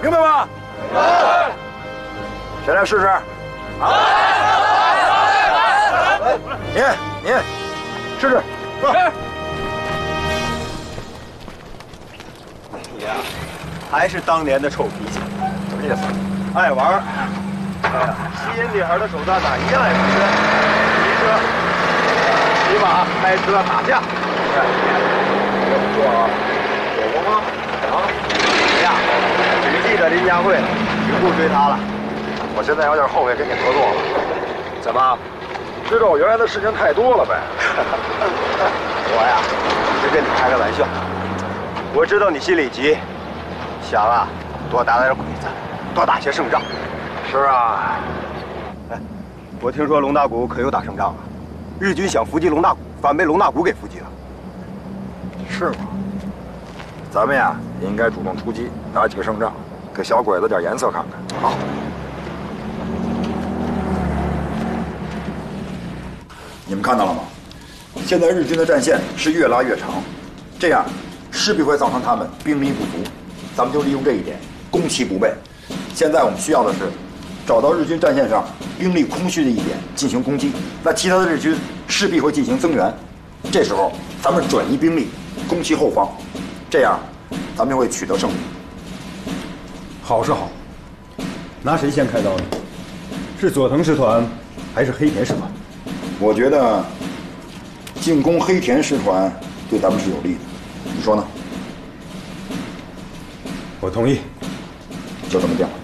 明白吗？谁来试试？你试试。 你呀，还是当年的臭脾气， 什么意思？ 爱玩儿。吸引女孩的手段呢，一样也不深。骑车、骑马、开车、打架。 我跟你说啊，有过吗？啊？ 你呀，只记得林佳慧了，就不追她了。 我现在有点后悔跟你合作了。怎么？知道我原来的事情太多了呗？ 我呀，是跟你开个玩笑。我知道你心里急，想啊，多打点鬼子，多打些胜仗。 是啊。 哎，我听说龙大谷可有打胜仗啊？日军想伏击龙大谷，反被龙大谷给伏击了。 是吗？咱们呀，也应该主动出击，打几个胜仗，给小鬼子点颜色看看。 好。 你们看到了吗？现在日军的战线是越拉越长，这样势必会造成他们兵力不足。咱们就利用这一点，攻其不备。现在我们需要的是找到日军战线上兵力空虚的一点进行攻击，那其他的日军势必会进行增援。这时候咱们转移兵力，攻其后方，这样咱们就会取得胜利。 好是好，拿谁先开刀呢？是佐藤师团还是黑田师团？ 我觉得进攻黑田师团对咱们是有利的，你说呢？ 我同意， 就这么定了。